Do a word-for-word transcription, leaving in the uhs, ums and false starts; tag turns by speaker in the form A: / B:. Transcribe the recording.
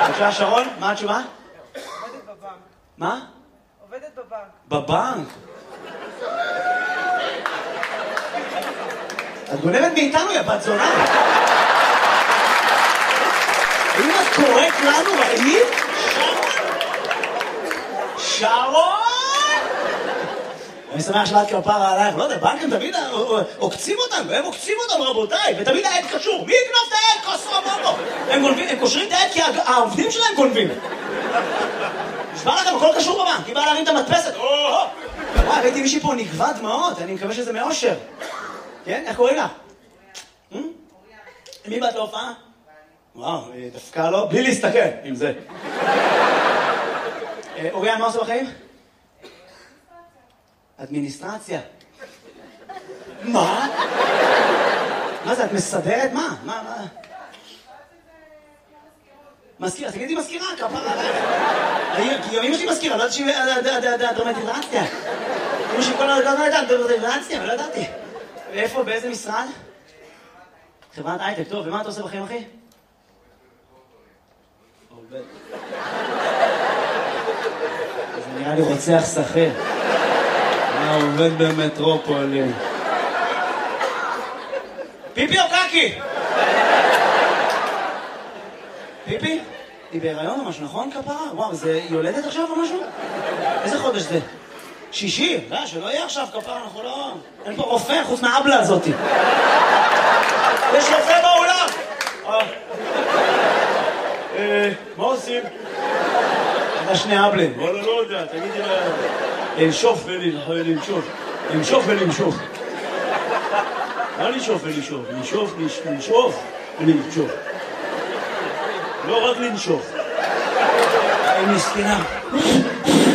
A: בבקשה, שרון, מה התשובה?
B: עובדת בבנק.
A: מה?
B: עובדת בבנק.
A: בבנק? את גונבת מאיתנו, יא בת זונה. האם את קוראת לנו רעים? שרון? שרון? אני שמח שלאת כפרה עלייך, לא יודע, בנקים תמיד עוקצים אותנו, הם עוקצים אותנו רבותיי, ותמיד העד קשור. מי יקנוב את העד? כוסו רבובו. הם קושרים את העד כי העובדים שלהם גונבים. נשבע לכם, הכל קשור בבנק, היא באה להרים את המדפסת. וואי, ראיתי מישהי פה נגבה דמעות, אני מקווה שזה מאושר. כן? איך קוראים לה? מי באת להופעה? וואו, דווקא לא, בלי להסתכל עם זה. אוריאן, מה עושה בחיים? אדמיניסטרציה. מה? מה זה, את מסדרת? מה? מה? מה? מזכירה, תגידי מזכירה, כפרה עליך. כי גם אמא שלי מזכירה, לא יודעת שהיא דרמטיזציה. אמא שלי כל הזמן לא יודעת דרמטיזציה, אבל לא ידעתי. ואיפה, באיזה משרד? חברת הייטק, טוב, ומה אתה עושה בחיים, אחי? עובד. זה נראה לי רוצח שכיר. מה עובד במטרופולין? פיפי או קקי? פיפי? היא בהיריון או משהו, נכון כפרה? וואו, זה יולדת עכשיו או משהו? איזה חודש זה? שישי? לא, שלא יהיה עכשיו כפרה, אנחנו לא... אין פה רופא חוץ מהאבלה הזאתי. יש רופא באולם! מה עושים? אתה שני אבלים. לא, לא, לא יודע, תגידי לה... לנשוף ולנשוף. לנשוף ולנשוף. מה לנשוף ולנשוף? לנשוף, לנשוף ולנשוף. לא רק לנשוף. היא מסכנה.